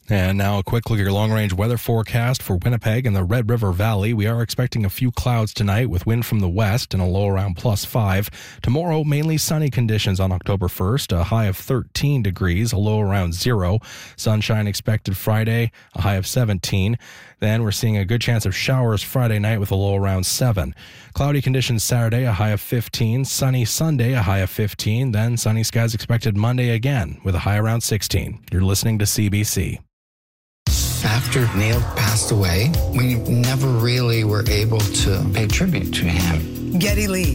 And now a quick look at your long-range weather forecast for Winnipeg and the Red River Valley. We are expecting a few clouds tonight with wind from the west and a low around +5. Tomorrow, mainly sunny conditions on October 1st, a high of 13 degrees, a low around 0. Sunshine expected Friday, a high of 17. Then we're seeing a good chance of showers Friday night with a low around 7. Cloudy conditions Saturday, a high of 15. Sunny Sunday, a high of 15. Then sunny skies expected Monday again with a high around 16. You're listening to CBC. After Neil passed away, we never really were able to pay tribute to him. Geddy Lee,